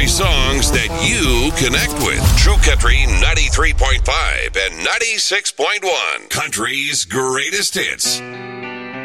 country songs that you connect with. True Country 93.5 and 96.1. Country's greatest hits.